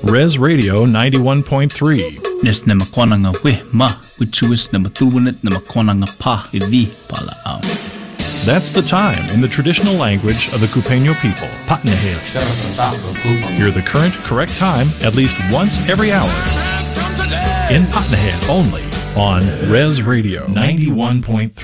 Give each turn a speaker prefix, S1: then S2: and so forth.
S1: Res Radio 91.3.
S2: Nes na makwana nga we ma wichuis na matuwanet na makwana nga pa idi pala ao.
S1: That's the time in the traditional language of the Cupeño people, Patnahed. Hear the current, correct time at least once every hour. In Patnahed only on Res Radio 91.3.